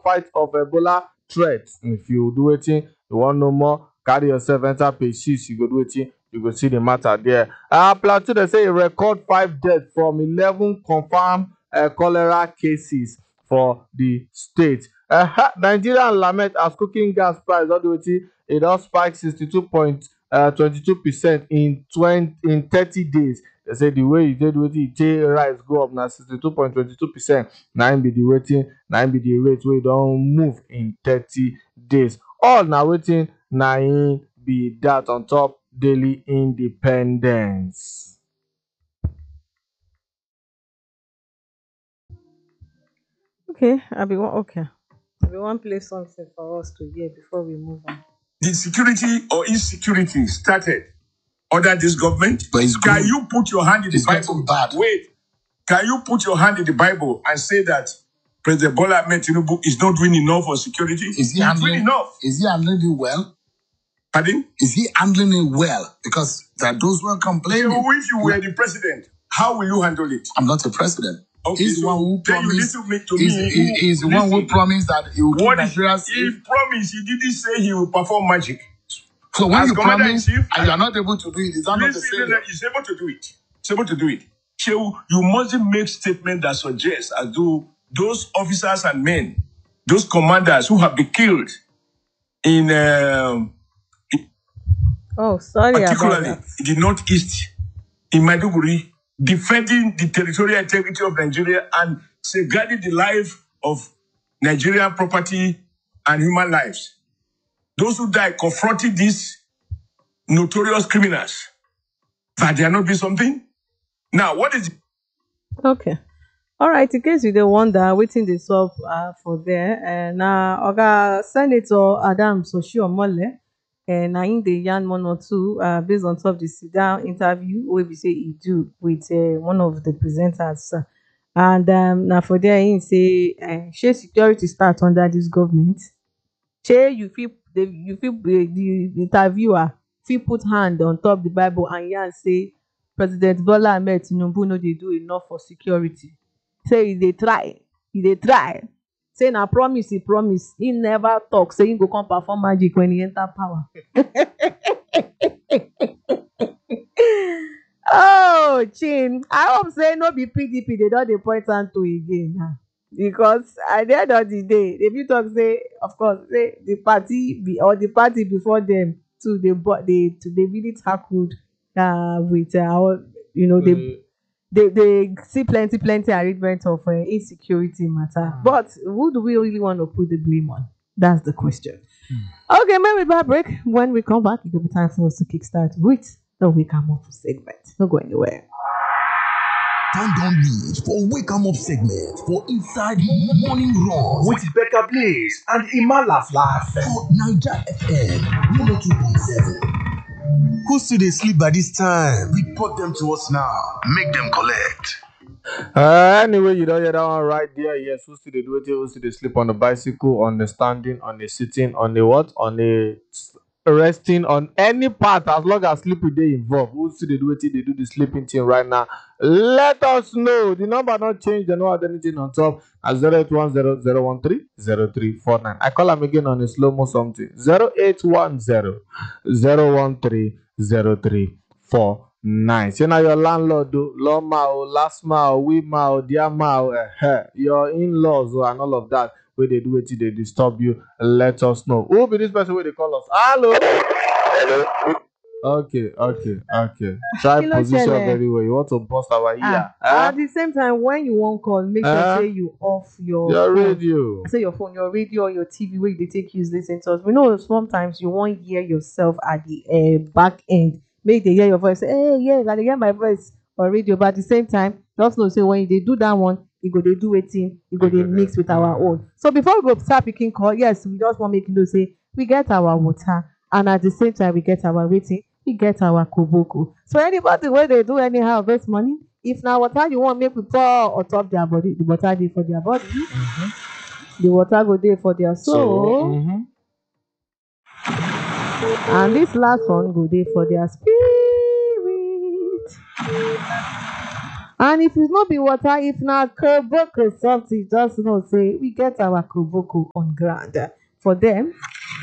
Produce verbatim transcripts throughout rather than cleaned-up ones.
fight of Ebola threat. If you do it, you want no more, carry yourself enter page six, you go do it, you go see the matter there. Uh, Plateau, they say record five deaths from eleven confirmed uh, cholera cases for the state. Uh, Nigeria lament as cooking gas price all the way it does spike sixty-two point two percent in twenty in thirty days. They say the way e did with it, take rise go up now sixty-two point two two percent. Nine be the waiting, nine be the rate we don't move in thirty days. All now waiting, nine be that on top daily independence. Okay, I be one. Okay, I be one play something for us to hear before we move on. The security or insecurity started under this government. But it's Can good. you put your hand in the It's Bible? getting bad. Wait. Can you put your hand in the Bible and say that President Bola Ahmed Tinubu is not doing enough for security? Is he He's doing handling enough. Is he handling it well? Pardon? Is he handling it well? Because there are those who are complaining. So if you were the president, how will you handle it? I'm not a president. Okay, he's the so one who then you promised. listen me- to he's, me. he- he's the one who Listen. promised that he will keep What is Nigeria he safe. promised? He didn't say he will perform magic. So when As you Commander in promise Chief, and you are not able to do it, is that not the Listen, failure? he's able to do it. He's able to do it. So you mustn't make statements that suggest as though those officers and men, those commanders who have been killed in um, Oh, sorry about particularly that. in the northeast, in Maiduguri, defending the territorial integrity of Nigeria and safeguarding the life of Nigerian property and human lives. Those who died confronting these notorious criminals, that they are not doing something. Now, what is Okay. All right. In case you don't wonder, waiting the sub uh, for there. And now, Oga Senator Adam Oshiomhole, and I in the yarn one or two uh, based on top of the sit down interview where we say he do with uh, one of the presenters. uh, And um, now for there, he say, uh, share security start under this government. Share you feel the you feel the, the, the interviewer feel put hand on top the Bible and yarn say President Bola Ahmed Tinubu no dey do enough for security. Say he dey try, he dey try. Say na promise he promise. He never talk say he go come perform magic when he enter power. Oh, Chin, I hope say no be P D P they don dey point am to again now. Because at the end of the day, they fit talk say, of course, say the party be or the party before them too, they but they to they really tackled uh with uh, our you know they they they see plenty plenty arrangement of uh, insecurity matter. But who do we really want to put the blame on? That's the question. Okay, maybe by break. When we come back, it will be time for us to kickstart with the Wake Up Up segment. Don't go anywhere. Time don reach for Wake 'em Up segment for inside Morning Run With Becca Blaze and Ima Laugh Laugh. for Naija F M one oh two point seven. Who still dey sleep by this time? Report them to us now. Make them collect. Uh, anyway, you don't hear that one right there. Yes, who still they do it? Who still they sleep on the bicycle, on the standing, on the sitting, on the what? On the s- resting, on any part as long as sleep they involved. Who still they do it? They do the sleeping thing right now. Let us know. The number not change. They don't have anything on top. At zero eight one zero zero one three zero three four nine. I call them again on a slow mo something. zero eight one zero zero one three zero three four nine. Say now your landlord do Loma o, Lasma o, Wima o, Diama o, eh, your in-laws o, and all of that. Where they do it, they disturb you. Let us know. Who be this person where they call us? Hello. Okay, okay, okay. Try Kí ló position ṣẹlẹ̀? very well. You want to bust our ear? Ah, Huh? at the same time, when you won't call, make sure Eh? say you off your Your phone. radio. I say your phone, your radio, your T V, where they take you listen to us. We know sometimes you won't hear yourself at the uh, back end. Make they hear your voice. Say, hey, yeah, I dey hear my voice on radio. But at the same time, just know say when they do that one, you go they do waiting, you go they mix with our own. So before we go start picking call, yes, we just want to make you know say we get our water, and at the same time we get our waiting, we get our koboko. So anybody where they do anyhow invest money, if now water you want make we pour on top their body, the water dey for their body, the water go there for their soul, mhm. and this last one go there for their spirit. And if it's not be water, if na koboko something, just know say we get our koboko on ground. For them,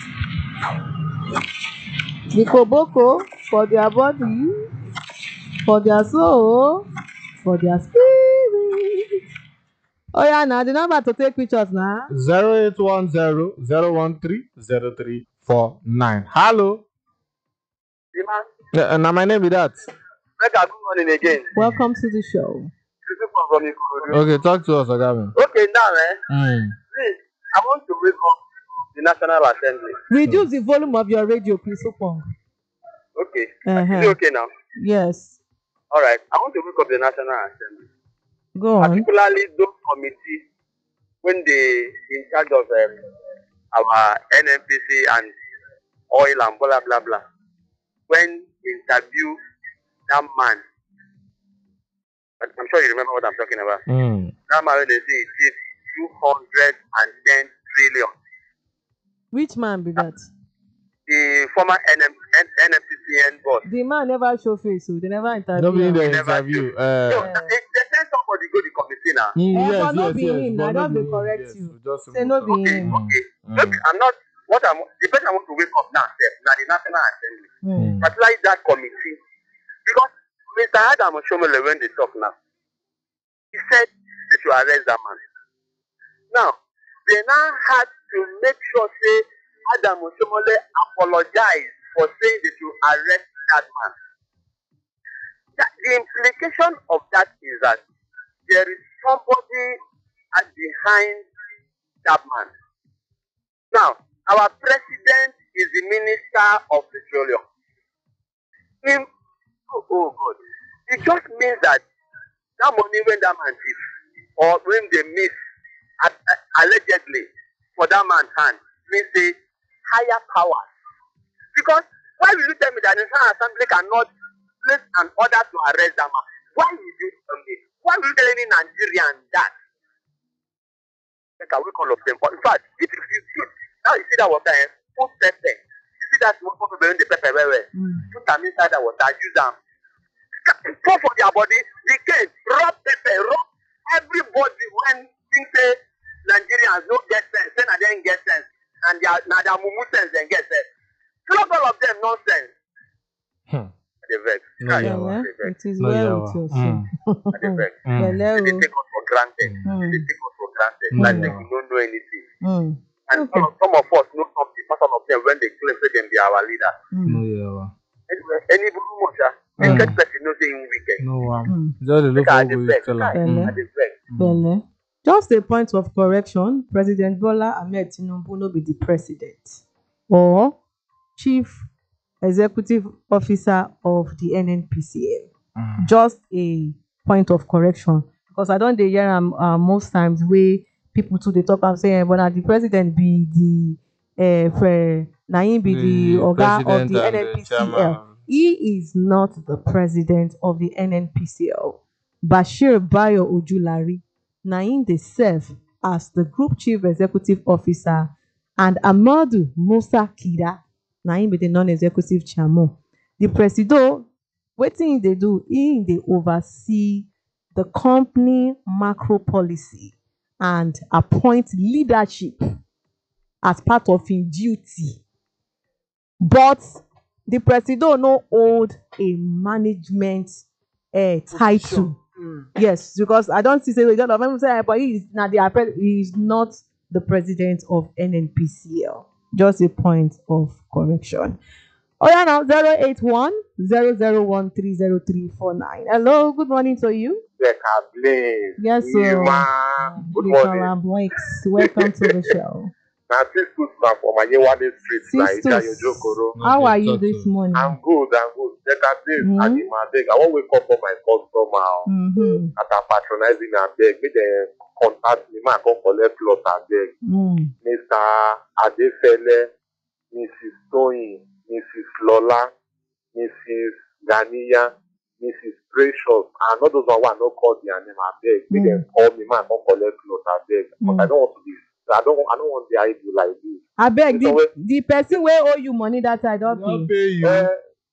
the koboko for their body, for their soul, for their spirit. Oh yeah, now the number to take pictures now. zero eight one zero zero one three zero three four nine. Hello. Yeah, now my name is that. Make a good morning again. Welcome to the show. This is from Ikorodu. Okay, talk to us, Ogami. Okay, now, eh, Mm. please, I want to wake up the National Assembly. Reduce the volume of your radio, please, Opong. Okay. Uh-huh. Is it okay now? Yes. All right. I want to wake up the National Assembly. Go on. Particularly those committees when they in charge of um, our N N P C and oil and blah blah blah. When interview that man, I'm sure you remember what I'm talking about. Mm. That man when they say it is two hundred and ten trillion. Which man be that? The former N M N P C N boss. The man never show face, so they never interview. Nobody in him. the Never interview. do. Uh, No, they, they send somebody go the committee now. mm, Eh, yes, but no yes, be yes. him, but I no don't be dey him, correct yes, you. we just Say no be Okay, him. okay. Mm. Maybe I'm not what I'm the person I want to wake up now, sef, na the National Assembly. Mm. Particularly that committee. Because Mister Adam Oshomole, when they talk now, he said they should arrest that man. Now, they now had to make sure say Adam Oshomole apologize for saying they should arrest that man. That, the implication of that is that there is somebody at behind that man. Now, our president is the minister of petroleum. Him, oh, oh God, it just means that that money when that man thief or when they miss at, uh, allegedly for that man's hand means a higher power. Because why will you tell me that the National Assembly cannot place an order to arrest that man? Why will you tell me? Why will you tell any Nigerian that? Like, I will call of them. But in fact, if you see, now you see that water, eh, put pepper. You see that small pepper, the pepper, where, where? Mm. Put them inside that water, use them. Pour for their body, the case, rub pepper, rub everybody when think say Nigerians no get sense, say na them get sense, and they are now their mumu sense then get sense. Flog all of them nonsense. Hmm. They vex. No, Kai, yeah, Well, they vex. it is No, well yeah, with well. your soul. They vex. Mm. Well, They oh. take us for granted. Mm. They take us for granted. Mm. Like they don't know anything. Mm. And Okay. some, of, some of us know something. Some of them when they claim say them be our leader. Mm. No, yeah, well. Anyway, any much, ah, Mm. wicked person no say him wicked. No, um, Mm. just the look Because I for dey who vex. you tell Kai, her. Mm. I dey vex. Bele. Just a point of correction, President Bola Ahmed Tinubu no be the president or chief executive officer of the N N P C L. Mm. Just a point of correction, because I don't dey hear am uh, most times where people too dey talk am say, eh, but na the president be the uh, for, na him be the, The oga of president the and the N N P C chairman. L. He is not the president of the N N P C L. Bashir Bayo Ojulari, na him dey serve as the group chief executive officer, and Amadu Musa Kida, na him be the non-executive chairman. The presido, wetin he dey do, he dey oversee the company macro policy and appoint leadership as part of him duty. But the presido no hold a management uh, title. Yes, because I don't see say a lot of people say, but he is not the pre- he is not the president of N N P C L. Just a point of correction. Oh yeah, now zero eight one zero zero one three zero three four nine. Hello, good morning to you. Like I blame. Yes, sir. Iman. Good Little morning. Lamboix, welcome to the show. Now, six two from Ayewale Street, like Sisters, Jokoro. how are you talk to this us. morning? I'm good, I'm good. Like I said, Mhm. I need my beg. I want to wake up for my customer Mm-hmm. that are patronizing and beg. Make them contact me, man, come collect plot and beg. Mm. Mister Adefele, Missus Toyin, Missus Lola, Missus Ganiya, Missus Precious, and all those one who no call their name, I beg. Make Mm. them call me, man, come collect plot and beg. But Mm. I don't want to be, I don't, I don't want the idea like this. Abeg, So the wait. the person wey owe you money that I don Don't pay. pay you. Uh,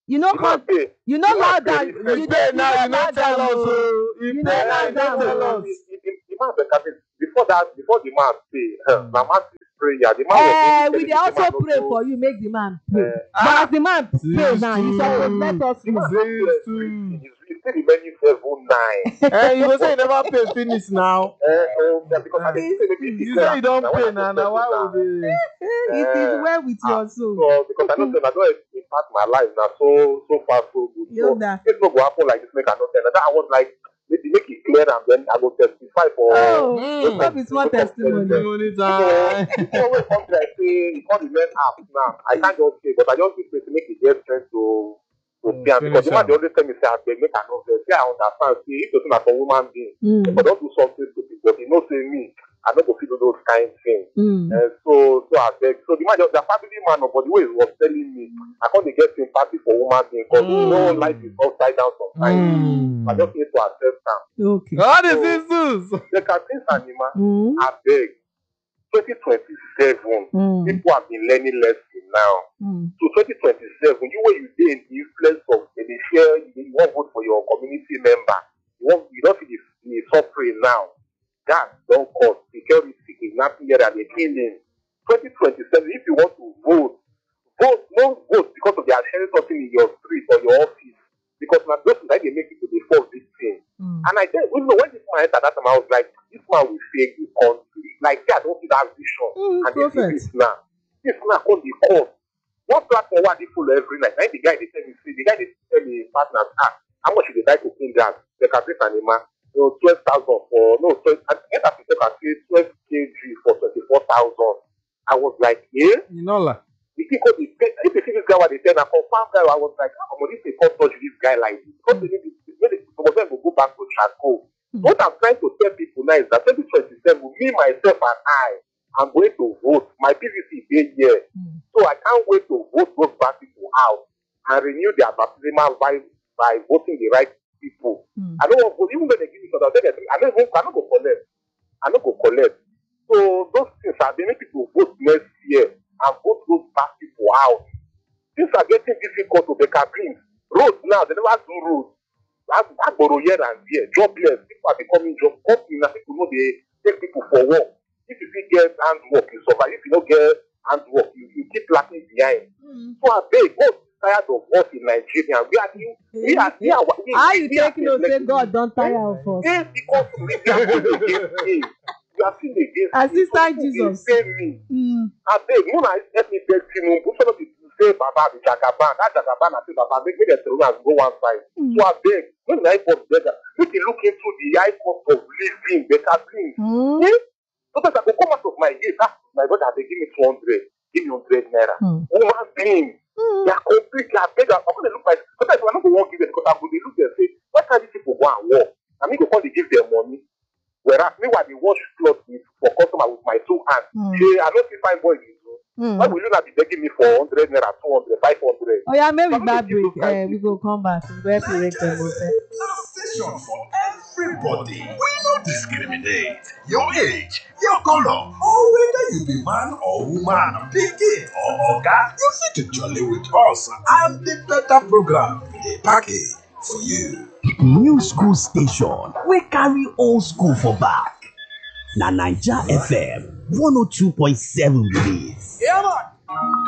You know, The man come, pay. you know The now man that pay. you, He you pay know now, you now not tell that, us. oh, Oh, you you pay know now, now you that, not tell oh. us. The, the, the man Bekasi, before that, before the man pay, uh, na man prayer. The man was Eh, able we to dey tell the man also not pray to. for you, make the man pray. Uh, But as the man pay This now, you suppose too. let us the know. man not pay This everything. too. He's he's still remaining seven nine. Eh, you go say you never pay finish now. Uh, so, yeah, because I Eh, didn't say maybe you declare say you don't now when pay I now. go Now settle why down. would they? It is Uh, well with ah, your soul. so because I know say I don't impact my life now so so far so good. So Yoda. this no go happen like this. Make I not tell. That I was like maybe make it clear and then I go testify for. Oh, Mm. that is more testimony. Testimony So time. the thing always come to like say e come remain app now. I can't just say, but I just dey pray to make it get strength to to Mm, pay am because finish the man am. dey always tell me say abeg make I no vex. Say I understand say if the thing na for woman being, Mm. but don do something stupid but he know say me I no go fit do those kind things. Mm. Uh, so so abeg so the man just the family man but the way he was telling me I come dey get sympathy for woman being because you know Mm. life is upside down sometimes. Mm. I just need to accept am. Okay. All the So- sisters. The Captain Sanima Mm. abeg twenty twenty-seven Mm. people have been learning lesson now. Mm. So twenty twenty-seven you wey you dey in the influence of dey dey share you wan vote for your community member you wan you don see the the suffering now. Gas don cost, security, kidnapping naira dey killing. twenty twenty-seven if you want to vote, vote no vote because of they are sharing something in your street or your office because na those things na dey make people dey fall victim. Mm. And I tell you, you know, when this man entered that time, I was like, this man will save the country. Like, yeah, I don't see that vision. Mm, and this prophet. is this now. This man come the court. One platform where they follow every night. Now the guy they tell me, see, the guy they tell me partners, ah, how much did they die to clean gas? They can take an man, you know, twelve thousand for no, twelve. I get that people can say twelve kilograms for twenty-four thousand. I was like, yeah. You know la. The people they pay, if they see this guy what they tell, I confirm guy. I was like, how much if they come touch this guy like this? Because they need to, maybe some of them will go back to charcoal. Mm. What I'm trying to tell people now is that twenty twenty-seven, me, myself, and I, I'm going to vote. My P V C day here. Mm. So I can't wait to vote those bad people out and renew their baptismal vibe by voting the right people. Mm. I don't want to vote, even when they give me something, I don't even, I don't go collect. I don't go collect. So those things are, they make people vote next year and vote those bad people out. Things are getting difficult to make a dream. Roads now, they never do roads. I, I borrow here and there, jobless. People are becoming job company. Now people know they take people for work. If you see get hand work, you survive. If you don't get hand work, you, you keep lacking behind. Mm. So I beg, God is tired of us in Nigeria. We are the, we are, we are, we, How you we are take note say the- God don tire of us? Yes, because we are still against him. We are still against Assistant him. So people Jesus. dey pay me. Mm. Abeg, una help me beg Tinubu so that people say Baba be Jagaban. That Jagaban na say Baba make make dem throw am go one side. Mm. So abeg, when una help us beg am, make e look into the high cost of living, better things. Mm. Eh? Sometimes I go come out of my gate, ah, my brother, they give me two hundred, give me hundred naira. Mm. Woman being, Mm. they are complete. I beg, I'm going to look like. Sometimes I'm not going to want give them because I'm going to look there and say, why can't these people go and work? I mean, go come they give them money. Whereas me, while they wash clothes with for customer with my two hands, Mm. hey, I don't see fine boys. Mm. Why will you not be begging me for hundred naira, two hundred, five hundred? Oh yeah, maybe Some people bad give break. those kind Uh, of we go come back. We go help you rake them up. eh. Now station for everybody. We no discriminate. Your age, your color, or whether you be man or woman, pikin or oga, you fit to jolly with us and the better program we dey package for you. New school station wey carry old school for back. Na Naija F M one oh two point seven be dis. Yeah, man.